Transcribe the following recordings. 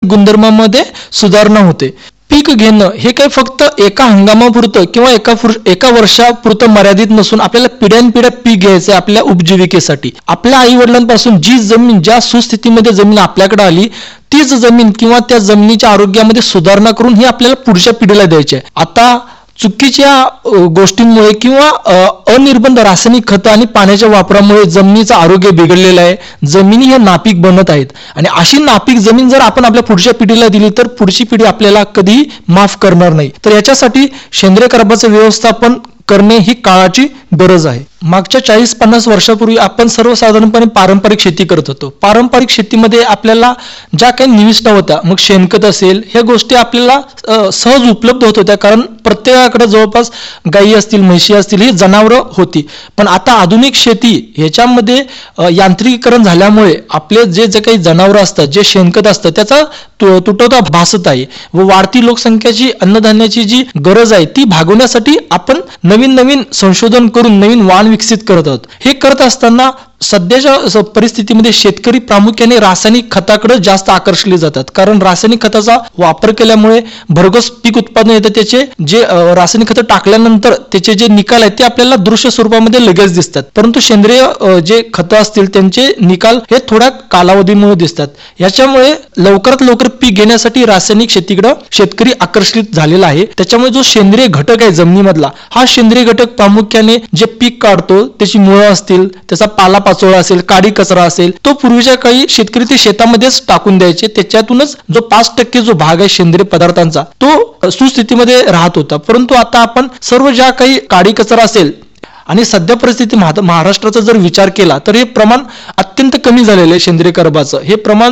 गुणधर्मामध्ये सुधारणा होते. पीक घेणं हे काही फक्त एका हंगामापुरतं किंवा एका वर्षापुरतं मर्यादित नसून आपल्याला पिढ्यानपिढ्या पीक घ्यायचं आपल्या उपजीविकेसाठी. आपल्या आई वडिलांपासून जी जमीन ज्या सुस्थितीमध्ये जमीन आपल्याकडे आली तीच जमीन किंवा त्या जमिनीच्या आरोग्यामध्ये सुधारणा करून ही आपल्याला पुढच्या पिढीला द्यायची आहे. आता चुकीच्या गोष्टींमुळे किंवा अनिर्बंध रासायनिक खतं आणि पाण्याच्या वापरामुळे जमिनीचं आरोग्य बिघडलेलं आहे. जमिनी हे नापीक बनत आहेत आणि अशी नापीक जमीन जर आपण आपल्या पुढच्या पिढीला दिली तर पुढची पिढी आपल्याला कधीही माफ करणार नाही. तर याच्यासाठी सेंद्रिय कर्बाचं व्यवस्थापन करणे ही काळाची गरज आहे. मागच्या 40-50 वर्षापूर्वी आपण सर्वसाधारणपणे पारंपरिक शेती करत होतो. पारंपरिक शेतीमध्ये आपल्याला ज्या काही निविष्ठा होत्या, मग शेणखत असेल, ह्या गोष्टी आपल्याला सहज उपलब्ध होत होत्या कारण प्रत्येकाकडे जवळपास गायी असतील, म्हशी असतील, ही जनावरं होती. पण आता आधुनिक शेती ह्याच्यामध्ये यांत्रिकीकरण झाल्यामुळे आपले जे काही जनावरं असतात, जे शेणखत असतं त्याचा तुटवडा भासत आहे व वाढती लोकसंख्येची अन्नधान्याची जी गरज आहे ती भागवण्यासाठी आपण नवीन संशोधन करून नवीन वाण विकसित करत आहोत. हे करत असताना सध्याच्या परिस्थितीमध्ये शेतकरी प्रामुख्याने रासायनिक खताकडे जास्त आकर्षले जातात कारण रासायनिक खताचा वापर केल्यामुळे भरघोस पीक उत्पादन येतं. त्याचे जे रासायनिक खतं टाकल्यानंतर त्याचे जे निकाल आहेत ते आपल्याला दृश्य स्वरूपामध्ये लगेच दिसतात, परंतु सेंद्रिय जे खतं असतील त्यांचे निकाल हे थोड्या कालावधीमुळे दिसतात. याच्यामुळे लवकरात लवकर पीक घेण्यासाठी रासायनिक शेतीकडे शेतकरी आकर्षित झालेला आहे. त्याच्यामुळे जो सेंद्रिय घटक आहे जमिनीमधला, हा सेंद्रिय घटक प्रामुख्याने जे पीक काढतो त्याची मुळं असतील, त्याचा पालापाचोळा असेल, काडी कचरा असेल, तो पूर्वीच्या काही शेतकरी ते शेतामध्येच टाकून द्यायचे. त्याच्यातूनच जो 5% जो भाग आहे सेंद्रिय पदार्थांचा तो सुस्थितीमध्ये राहत होता. परंतु आता आपण सर्व ज्या काही काडी कचरा असेल आणि सध्या परिस्थिती महाराष्ट्राचा जर विचार केला तर हे प्रमाण अत्यंत कमी झालेलं आहे. सेंद्रिय कर्बाचं हे प्रमाण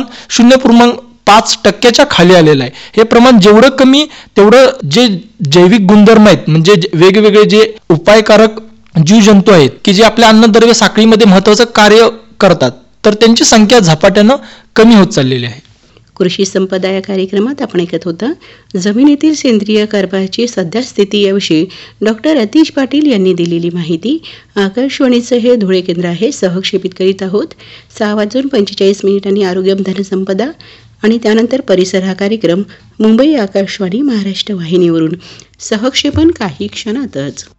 0.5% खाली आलेलं आहे. हे प्रमाण जेवढं कमी तेवढं जे जैविक गुणधर्म आहेत म्हणजे वेगवेगळे जे उपायकारक जीव जंतू आहेत की जे आपल्या अन्नद्रव्य साखळीमध्ये महत्वाचं कार्य करतात तर त्यांची संख्या झपाट्यानं कमी होत चाललेली आहे. कृषी संपदा या कार्यक्रमात आपण ऐकत होता जमिनीतील सेंद्रिय कर्बाची सध्या स्थिती याविषयी डॉक्टर अतिश पाटील यांनी दिलेली माहिती. आकाशवाणीचं हे धुळे केंद्र आहे. सहक्षेपित करीत आहोत 6:45 आरोग्यम धनसंपदा आणि त्यानंतर परिसर हा कार्यक्रम मुंबई आकाशवाणी महाराष्ट्र वाहिनीवरून. सहक्षेपण काही क्षणातच.